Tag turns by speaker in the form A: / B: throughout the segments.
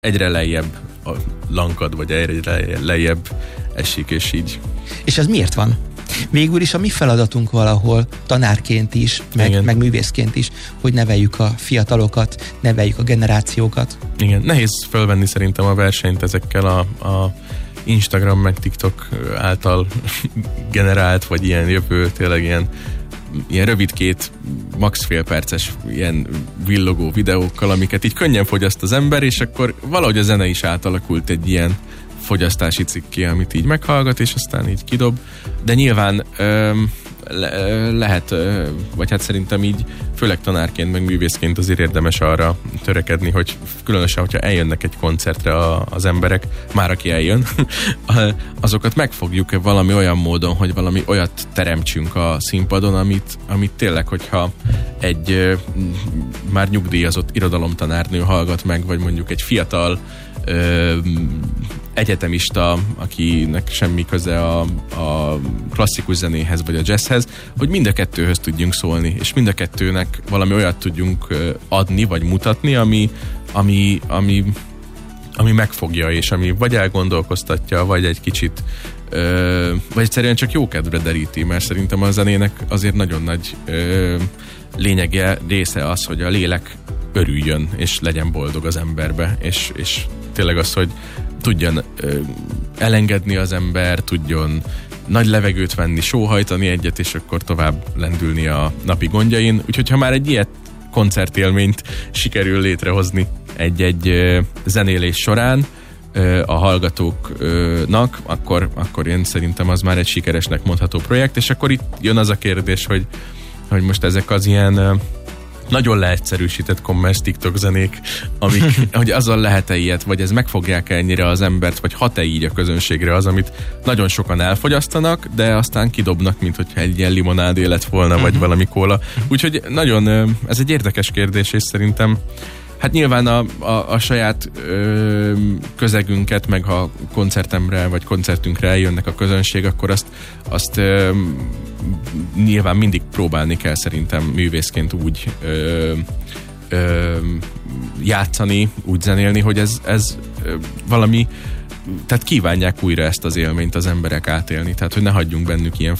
A: egyre lejjebb lankad, vagy egyre lejjebb esik, és így.
B: És ez miért van? Végül is a mi feladatunk valahol tanárként is, meg művészként is, hogy neveljük a fiatalokat, neveljük a generációkat.
A: Igen, nehéz fölvenni szerintem a versenyt ezekkel a Instagram meg TikTok által generált, vagy ilyen jövő, tényleg ilyen rövid max fél perces ilyen villogó videókkal, amiket így könnyen fogyaszt az ember, és akkor valahogy a zene is átalakult egy ilyen fogyasztási cikké, amit így meghallgat, és aztán így kidob. De nyilván lehet, vagy hát szerintem így főleg tanárként, meg művészként azért érdemes arra törekedni, hogy különösen, hogyha eljönnek egy koncertre az emberek, már aki eljön, azokat megfogjuk valami olyan módon, hogy valami olyat teremtsünk a színpadon, amit tényleg, hogyha egy már nyugdíjazott irodalomtanárnő hallgat meg, vagy mondjuk egy fiatal egyetemista, akinek semmi köze a klasszikus zenéhez vagy a jazzhez, hogy mind a kettőhöz tudjunk szólni, és mind a kettőnek valami olyat tudjunk adni, vagy mutatni, ami megfogja, és ami vagy elgondolkoztatja, vagy egy kicsit vagy egyszerűen csak jó kedvre deríti, mert szerintem a zenének azért nagyon nagy lényege, része az, hogy a lélek örüljön, és legyen boldog az emberbe, és tényleg az, hogy tudjon elengedni az ember, tudjon nagy levegőt venni, sóhajtani egyet, és akkor tovább lendülni a napi gondjain. Úgyhogy ha már egy ilyet koncertélményt sikerül létrehozni egy zenélés során a hallgatóknak, akkor én szerintem az már egy sikeresnek mondható projekt, és akkor itt jön az a kérdés, hogy most ezek az ilyen nagyon leegyszerűsített commerce TikTok zenék, amik, hogy azzal lehet-e ilyet, vagy ez megfogják ennyire az embert, vagy hat-e így a közönségre az, amit nagyon sokan elfogyasztanak, de aztán kidobnak, mint hogyha egy ilyen limonádé lett volna, vagy valami kóla. Úgyhogy nagyon, ez egy érdekes kérdés, és szerintem hát nyilván a saját közegünket, meg ha koncertemre vagy koncertünkre eljönnek a közönség, akkor azt nyilván mindig próbálni kell szerintem művészként úgy játszani, úgy zenélni, hogy ez valami, tehát kívánják újra ezt az élményt az emberek átélni, tehát hogy ne hagyjunk bennük ilyen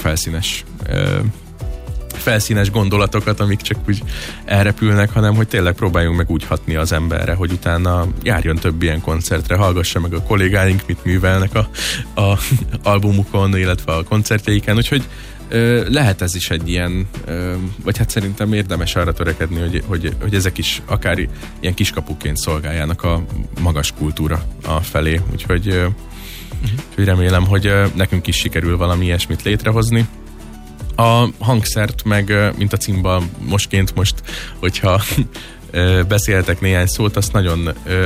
A: felszínes gondolatokat, amik csak úgy elrepülnek, hanem hogy tényleg próbáljunk meg úgy hatni az emberre, hogy utána járjon több ilyen koncertre, hallgassa meg a kollégáink, mit művelnek a albumukon, illetve a koncertjeiken, úgyhogy lehet ez is egy ilyen, vagy hát szerintem érdemes arra törekedni, hogy ezek is akár ilyen kiskapuként szolgáljának a magas kultúra felé, úgyhogy remélem, hogy nekünk is sikerül valami ilyesmit létrehozni. A hangszert meg, mint a cimbal most, hogyha beszéltek néhány szót, azt nagyon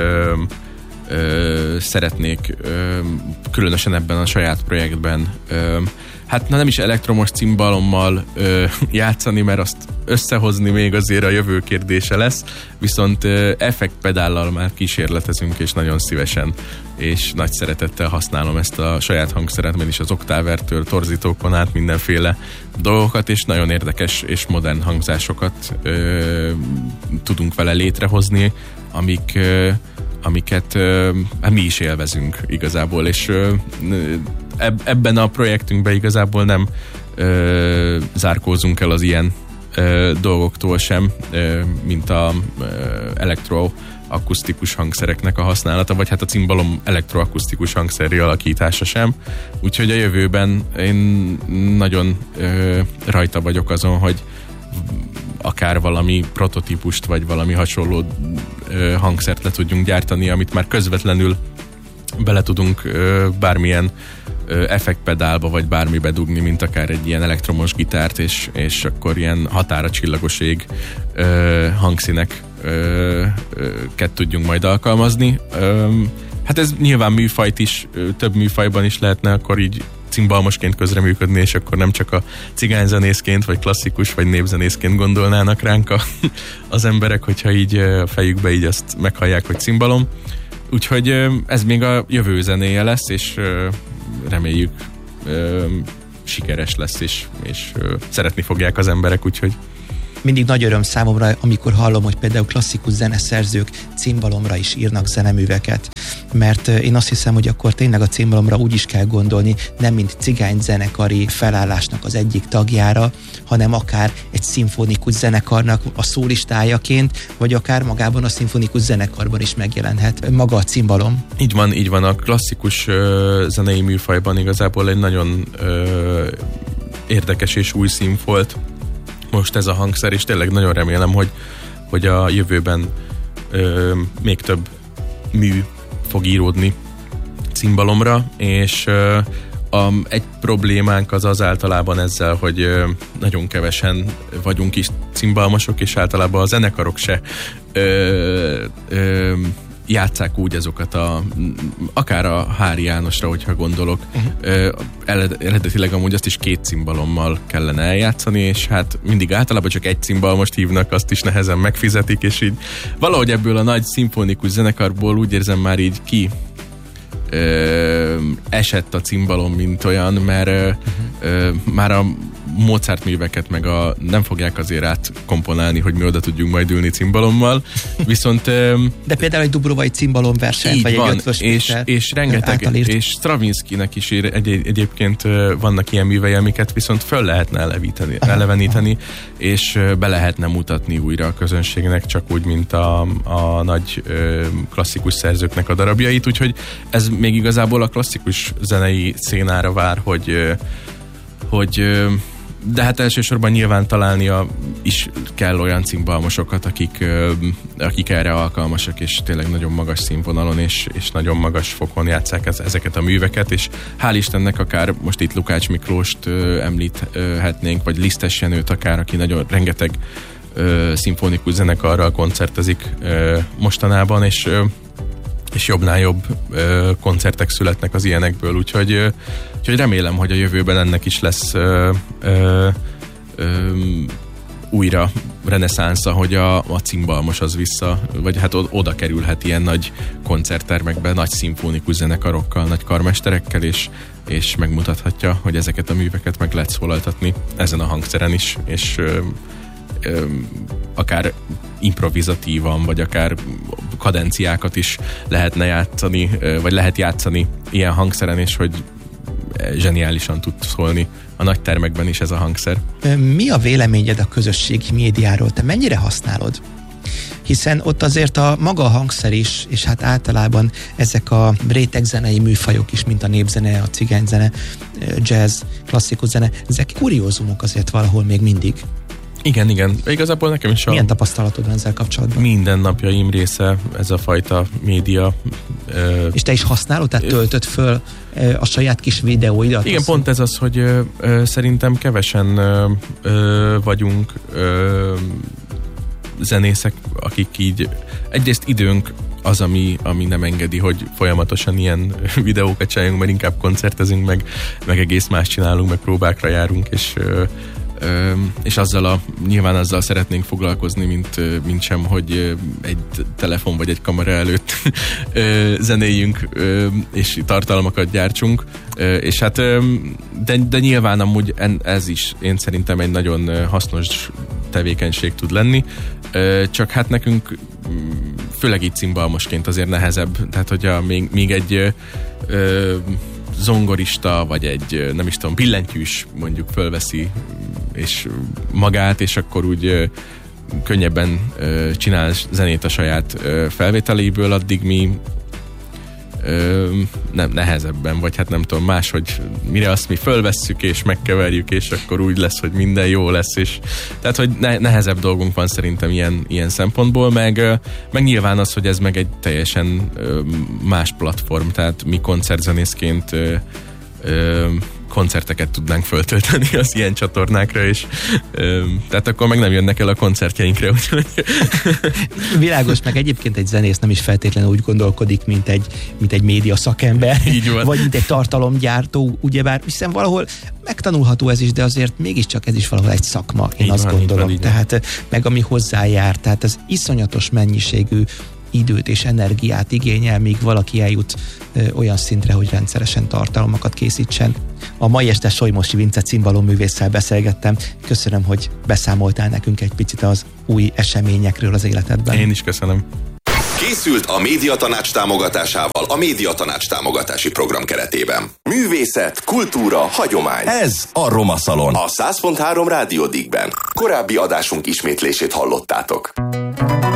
A: szeretnék különösen ebben a saját projektben hát nem is elektromos cimbalommal játszani, mert azt összehozni még azért a jövő kérdése lesz, viszont effektpedállal már kísérletezünk, és nagyon szívesen és nagy szeretettel használom ezt a saját hangszeremet is, az oktávertől, torzítókon át mindenféle dolgokat, és nagyon érdekes és modern hangzásokat tudunk vele létrehozni, amiket mi is élvezünk igazából, és ebben a projektünkben igazából nem zárkózunk el az ilyen dolgoktól sem, mint a elektroakusztikus hangszereknek a használata, vagy hát a cimbalom elektroakusztikus hangszeri alakítása sem. Úgyhogy a jövőben én nagyon rajta vagyok azon, hogy akár valami prototípust, vagy valami hasonló hangszert le tudjunk gyártani, amit már közvetlenül bele tudunk bármilyen effektpedálba, vagy bármibe dugni, mint akár egy ilyen elektromos gitárt, és akkor ilyen határa csillagos ég hangszíneket tudjunk majd alkalmazni. Hát ez nyilván műfajt is, több műfajban is lehetne akkor így cimbalmosként közreműködni, és akkor nem csak a cigányzenészként, vagy klasszikus, vagy népzenészként gondolnának ránk az emberek, hogyha így a fejükbe így azt meghallják, hogy cimbalom. Úgyhogy ez még a jövő zenéje lesz, és reméljük sikeres lesz, és szeretni fogják az emberek, úgyhogy
B: Mindig nagy öröm számomra, amikor hallom, hogy például klasszikus zeneszerzők cimbalomra is írnak zeneműveket. Mert én azt hiszem, hogy akkor tényleg a cimbalomra úgy is kell gondolni, nem mint cigányzenekari felállásnak az egyik tagjára, hanem akár egy szimfonikus zenekarnak a szólistájaként, vagy akár magában a szimfonikus zenekarban is megjelenhet maga a cimbalom.
A: Így van. A klasszikus zenei műfajban igazából egy nagyon érdekes és új színfolt most ez a hangszer, és tényleg nagyon remélem, hogy a jövőben még több mű fog íródni cimbalomra, és egy problémánk az általában ezzel, hogy nagyon kevesen vagyunk is cimbalmosok, és általában a zenekarok se játsszák úgy azokat akár a Hári Jánosra, hogyha gondolok. Eredetileg amúgy azt is 2 cimbalommal kellene eljátszani, és hát mindig általában csak egy cimbalmost hívnak, azt is nehezen megfizetik, és így valahogy ebből a nagy szimfonikus zenekarból úgy érzem már így esett a cimbalom, mint olyan, mert már a Mozart műveket meg nem fogják azért átkomponálni, hogy mi oda tudjunk majd ülni cimbalommal, viszont...
B: De például egy Dubrovai cimbalom versenyt, vagy
A: van,
B: egy 5-ös
A: és rengeteg, és Stravinskynek is egyébként vannak ilyen művei, amiket viszont föl lehetne eleveníteni, és be lehetne mutatni újra a közönségnek, csak úgy, mint a nagy klasszikus szerzőknek a darabjait, úgyhogy ez még igazából a klasszikus zenei szénára vár, hogy de hát elsősorban nyilván találnia is kell olyan cimbalmosokat, akik erre alkalmasak, és tényleg nagyon magas színvonalon és nagyon magas fokon játsszák ezeket a műveket, és hál' Istennek akár most itt Lukács Miklóst említhetnénk, vagy Lisztes Jenőt akár, aki nagyon rengeteg szimfonikus zenekarral koncertezik mostanában, és jobbnál jobb koncertek születnek az ilyenekből, úgyhogy remélem, hogy a jövőben ennek is lesz újra reneszánsza, hogy a cimbalmos az vissza, vagy hát oda kerülhet ilyen nagy koncerttermekbe, nagy szimfonikus zenekarokkal, nagy karmesterekkel, és megmutathatja, hogy ezeket a műveket meg lehet szólaltatni ezen a hangszeren is, és akár improvizatívan, vagy akár kadenciákat is lehetne játszani, vagy lehet játszani ilyen hangszeren, és hogy zseniálisan tud szólni a nagy termekben is ez a hangszer.
B: Mi a véleményed a közösségi médiáról? Te mennyire használod? Hiszen ott azért a maga a hangszer is, és hát általában ezek a rétegzenei műfajok is, mint a népzene, a cigányzene, jazz, klasszikus zene, ezek kuriózumok azért valahol még mindig.
A: Igen. Igazából nekem is
B: milyen tapasztalatod van ezzel kapcsolatban?
A: Mindennapjaim része ez a fajta média.
B: És te is használod? Tehát töltöd föl a saját kis videóidat?
A: Igen, pont ez az, hogy szerintem kevesen vagyunk zenészek, akik így egyrészt időnk az, ami nem engedi, hogy folyamatosan ilyen videókat csináljunk, mert inkább koncertezünk, meg egész más csinálunk, meg próbákra járunk, és nyilván azzal szeretnénk foglalkozni, mint sem, hogy egy telefon vagy egy kamera előtt zenéljünk, és tartalmakat gyártsunk. És hát, de nyilván amúgy ez is én szerintem egy nagyon hasznos tevékenység tud lenni, csak hát nekünk főleg így cimbalmosként azért nehezebb, tehát hogyha még egy zongorista, vagy egy, nem is tudom, billentyűs mondjuk fölveszi és magát, és akkor úgy könnyebben csinál zenét a saját felvételéből, addig mi nem nehezebben, vagy hát nem tudom, máshogy mire azt mi fölvesszük és megkeverjük, és akkor úgy lesz, hogy minden jó lesz, és tehát, hogy nehezebb dolgunk van szerintem ilyen szempontból, meg nyilván az, hogy ez meg egy teljesen más platform, tehát mi koncertzenészként koncerteket tudnánk föltölteni az ilyen csatornákra, és tehát akkor meg nem jönnek el a koncertjeinkre, úgyhogy...
B: Világos, meg egyébként egy zenész nem is feltétlenül úgy gondolkodik, mint egy média szakember, vagy mint egy tartalomgyártó, ugyebár, hiszen valahol megtanulható ez is, de azért mégiscsak ez is valahol egy szakma, én azt gondolom. Tehát meg ami hozzájár, tehát az iszonyatos mennyiségű időt és energiát igényel, míg valaki eljut olyan szintre, hogy rendszeresen tartalmakat készítsen. A mai este Solymosi Vince cimbalom-művésszel beszélgettem. Köszönöm, hogy beszámoltál nekünk egy picit az új eseményekről az életedben.
A: Én is köszönöm.
C: Készült a Médiatanács támogatásával a Médiatanács támogatási program keretében. Művészet, kultúra, hagyomány. Ez a Roma Szalon. A 100.3 Rádió Digben. Korábbi adásunk ismétlését hallottátok.